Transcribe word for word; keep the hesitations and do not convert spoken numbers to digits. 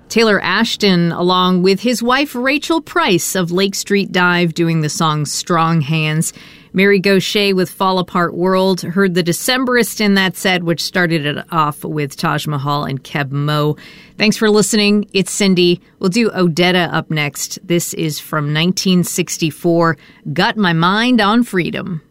Taylor Ashton, along with his wife Rachel Price of Lake Street Dive, doing the song Strong Hands. Mary Gauthier with Fall Apart World. Heard the Decemberist in that set, which started it off with Taj Mahal and Keb Mo. Thanks for listening. It's Cindy. We'll do Odetta up next. This is from nineteen sixty-four, Got My Mind on Freedom.